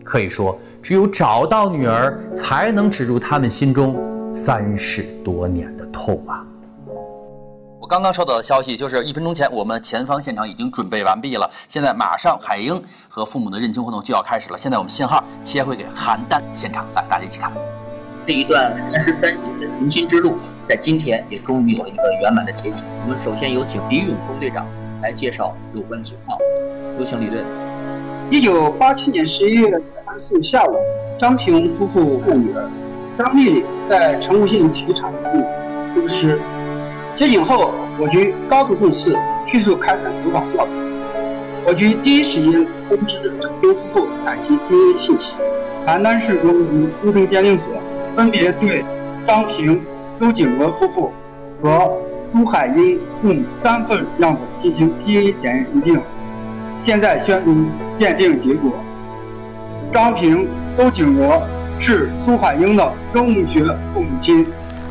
可以说，只有找到女儿，才能止住他们心中30多年的痛啊！我刚刚收到的消息，就是1分钟前，我们前方现场已经准备完毕了。现在马上海英和父母的认亲活动就要开始了。现在我们信号切回给邯郸现场，来，大家一起看。 这一段33年的迎亲之路，在今天也终于有了一个圆满的结局。我们首先有请李勇中队长来介绍有关情况，有请李队。 1987年11月24日下午，张平夫妇的女儿张丽丽在成都县体育场丢失。接警后，我局高度重视，迅速开展走访调查。我局第一时间通知张平夫妇采集 DNA 信息。邯郸市公安局公正鉴定所分别对张平、周景娥夫妇和苏海英共3份样本进行 DNA 检验鉴定。现在宣布鉴定结果：张平、周景娥是苏海英的生物学父母亲。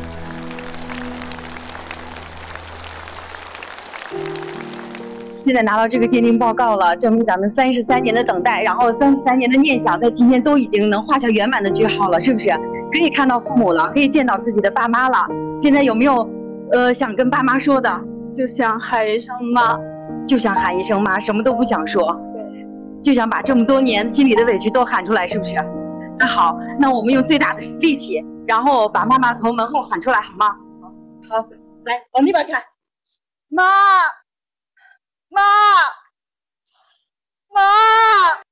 现在拿到这个鉴定报告了，证明咱们33年的等待，然后33年的念想，在今天都已经能画下圆满的句号了，是不是？可以看到父母了，可以见到自己的爸妈了。现在有没有想跟爸妈说的？ 就想喊一声妈， 就想喊一声妈，什么都不想说。对，就想把这么多年心里的委屈都喊出来，是不是？那好，那我们用最大的力气，然后把妈妈从门后喊出来，好吗？好，来往那边看，妈。妈，妈。